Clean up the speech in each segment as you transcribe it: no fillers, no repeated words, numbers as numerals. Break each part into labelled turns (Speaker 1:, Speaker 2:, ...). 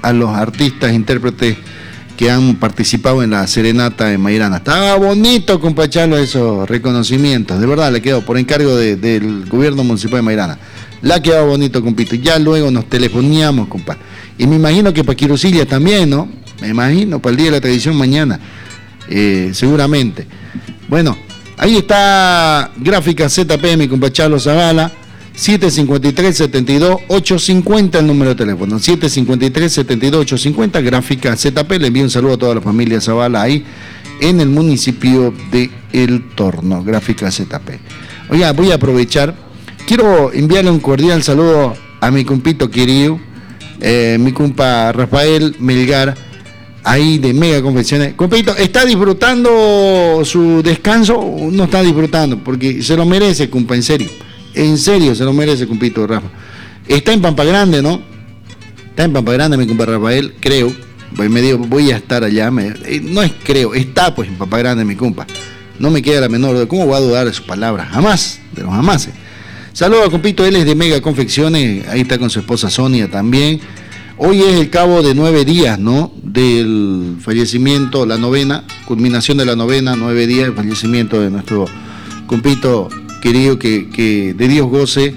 Speaker 1: a los artistas, intérpretes que han participado en la serenata de Mairana. Estaba bonito, compa Chalo, esos reconocimientos. De verdad, le quedó por encargo del gobierno municipal de Mairana. Le ha quedado bonito, compito. Ya luego nos telefoneamos, compa. Y me imagino que para Quirusilia también, ¿no? Me imagino, para el Día de la Tradición mañana. Seguramente. Bueno, ahí está Gráfica ZP, mi compa Chalo Zavala. 753-72-850 el número de teléfono, 753-72-850, Gráfica ZP. Le envío un saludo a toda la familia Zavala ahí en el municipio de El Torno, Gráfica ZP. Oiga, voy a aprovechar, quiero enviarle un cordial saludo a mi compito querido, mi compa Rafael Melgar, ahí de Mega Confecciones. Compito, ¿está disfrutando su descanso? No está disfrutando, porque se lo merece, compa, en serio. En serio, se lo merece, compito Rafa. Está en Pampa Grande, ¿no? Está en Pampa Grande, mi compa Rafael, creo. Pues me digo, voy a estar allá. No es creo, está pues en Pampa Grande, mi compa. No me queda la menor duda. ¿Cómo voy a dudar de sus palabras? Jamás, de los jamases. Saludos, compito, él es de Mega Confecciones. Ahí está con su esposa Sonia también. Hoy es el cabo de 9 días, ¿no? Del fallecimiento, la novena, culminación de la novena, 9 días, el fallecimiento de nuestro compito querido, que de Dios goce,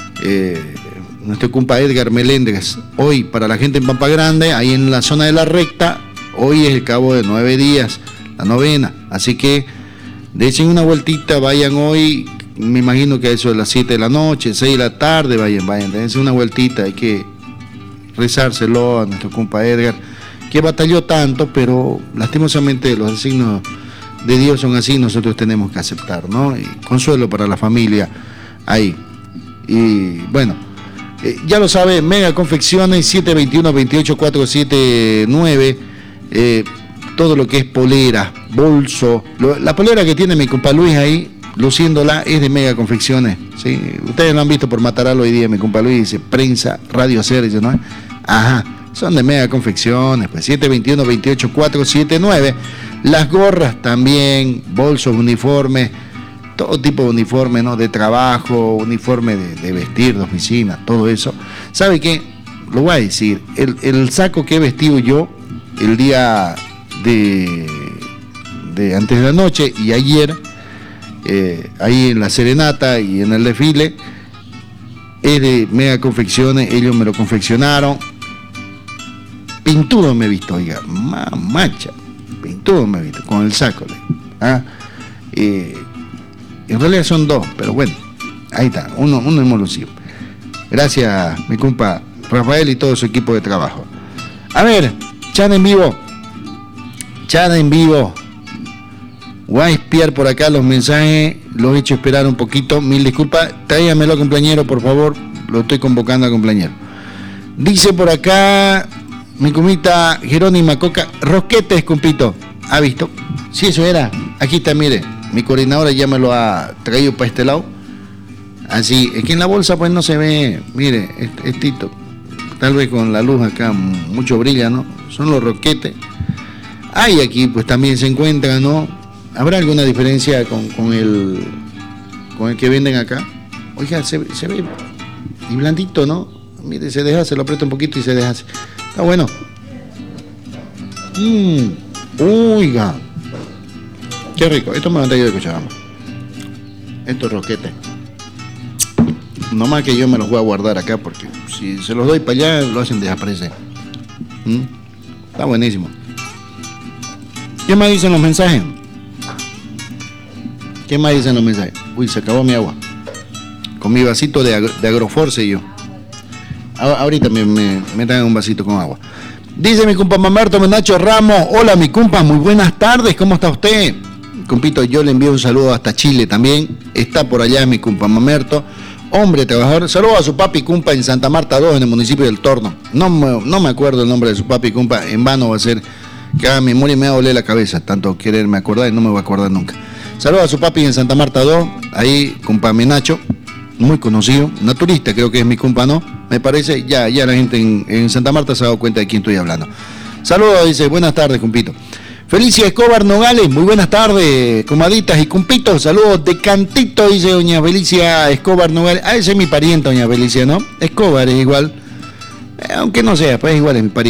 Speaker 1: nuestro compa Edgar Meléndez. Hoy, para la gente en Pampa Grande, ahí en la zona de la recta, hoy es el cabo de 9 días, la novena. Así que, dechen una vueltita, vayan hoy, me imagino que a eso de las 7 de la noche, 6 de la tarde, vayan, dense una vueltita, hay que rezárselo a nuestro compa Edgar, que batalló tanto, pero lastimosamente los designios de Dios son así, nosotros tenemos que aceptar, ¿no? Y consuelo para la familia ahí. Y bueno, ya lo sabe, Mega Confecciones, 721-28479, todo lo que es polera, bolso, la polera que tiene mi compa Luis ahí, luciéndola, es de Mega Confecciones, ¿sí? Ustedes lo han visto por Mataral hoy día, mi compa Luis dice, prensa, radio servicio, ¿no? Ajá, son de Mega Confecciones, pues 721-28479. Las gorras también, bolsos, uniformes, todo tipo de uniforme, ¿no? De trabajo, uniforme de vestir, de oficina, todo eso. ¿Sabe qué? Lo voy a decir, el saco que he vestido yo el día de antes de la noche y ayer, ahí en la serenata y en el desfile, es de Mega Confecciones, ellos me lo confeccionaron. Pintudo me he visto, oiga, macha. Pintudo me he visto, con el saco. En realidad son dos, pero bueno, ahí está, uno hemos lucido. Gracias, mi compa Rafael y todo su equipo de trabajo. A ver, chat en vivo. Voy a espiar por acá los mensajes, los he hecho esperar un poquito, mil disculpas. Tráigamelo, compañero, por favor, lo estoy convocando a compañero. Dice por acá mi comita Jerónima Coca, rosquetes, compito. ¿Ha visto? Sí, eso era. Aquí está, mire. Mi coordinadora ya me lo ha traído para este lado. Así, es que en la bolsa pues no se ve, mire, estito. Tal vez con la luz acá mucho brilla, ¿no? Son los rosquetes. Ahí aquí pues también se encuentran, ¿no? ¿Habrá alguna diferencia con el que venden acá? Oiga, se ve y blandito, ¿no? Mire, se lo aprieta un poquito y se deshace. Está bueno. Oiga. Qué rico. Esto me lo han traído de Cochabamba. Estos rosquetes. No más que yo me los voy a guardar acá porque si se los doy para allá lo hacen desaparecer. Está buenísimo. ¿Qué más dicen los mensajes? Uy, se acabó mi agua. Con mi vasito de Agroforce yo. Ahorita me traen un vasito con agua. Dice mi compa Mamerto Menacho Ramos. Hola, mi compa, muy buenas tardes. ¿Cómo está usted? Compito, yo le envío un saludo hasta Chile también. Está por allá mi compa Mamerto. Hombre trabajador. Saludo a su papi compa en Santa Marta 2, en el municipio del Torno. No me acuerdo el nombre de su papi compa. En vano va a ser que haga memoria y me va a doler la cabeza. Tanto quererme acordar y no me voy a acordar nunca. Saludo a su papi en Santa Marta 2. Ahí, compa Menacho. Muy conocido, naturista, creo que es mi compa, ¿no? Me parece, ya la gente en Santa Marta se ha dado cuenta de quién estoy hablando. Saludos, dice, buenas tardes, compito. Felicia Escobar Nogales, muy buenas tardes, comaditas y compitos. Saludos de Cantito, dice doña Felicia Escobar Nogales. Ah, ese es mi pariente, doña Felicia, ¿no? Escobar es igual, aunque no sea, pues igual es mi pariente.